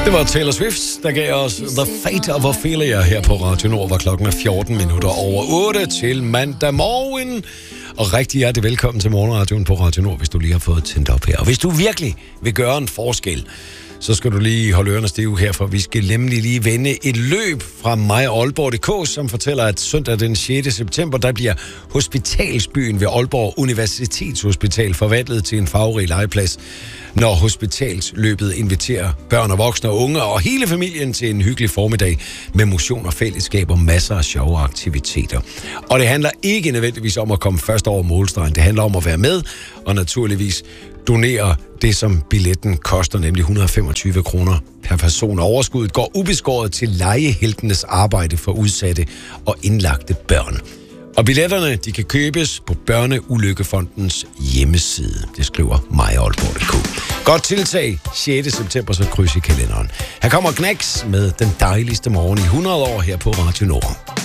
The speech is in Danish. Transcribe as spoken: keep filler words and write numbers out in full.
Det var Taylor Swift, der gav os The Fate of Ophelia her på Radio Nord, hvor klokken er fjorten minutter over otte til mandag morgen. Og rigtig hjertelig velkommen til Morgenradioen på Radio Nord, hvis du lige har fået tændt op her. Og hvis du virkelig vil gøre en forskel, så skal du lige holde ørerne stive her, for vi skal nemlig lige vende et løb fra mig og Aalborg punktum d k, som fortæller, at søndag den sjette september, der bliver Hospitalsbyen ved Aalborg Universitetshospital forvandlet til en farverig legeplads, når hospitalsløbet inviterer børn og voksne og unge og hele familien til en hyggelig formiddag med motion og fællesskab og masser af sjove aktiviteter. Og det handler ikke nødvendigvis om at komme først over målstregen, det handler om at være med og naturligvis donere det, som billetten koster, nemlig et hundrede og femogtyve kroner per person. Overskuddet går ubeskåret til lejeheltenes arbejde for udsatte og indlagte børn. Og billetterne, de kan købes på Børneulykkefondens hjemmeside. Det skriver mig og Aalborg punktum d k. Godt tiltag, sjette september, så kryds i kalenderen. Her kommer Knacks med Den Dejligste Morgen i hundrede år her på Radio Nord.